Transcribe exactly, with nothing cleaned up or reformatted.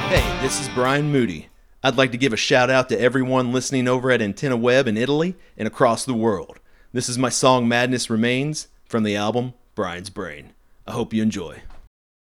Hey, this is Brian Moody. I'd like to give a shout out to everyone listening over at Antenna Web in Italy and across the world. This is my song Madness Remains from the album Brian's Brain. I hope you enjoy.